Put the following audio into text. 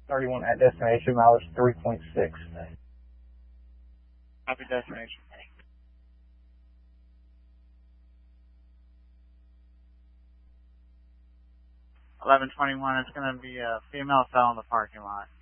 31 at destination, mileage 3.6. Copy destination. 1121, it's going to be a female fell in the parking lot.